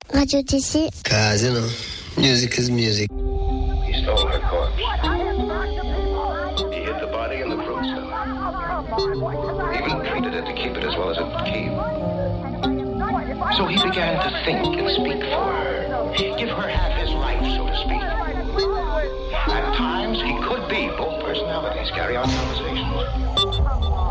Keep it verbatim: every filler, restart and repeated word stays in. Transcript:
Radio D C. Cause, you know, music is music. He stole her corpse. He hid the body in the fruit cellar. Even treated it to keep it as well as it would keep. So he began to think and speak for her. Give her half his life, so to speak. At times, he could be both personalities, carry on conversations.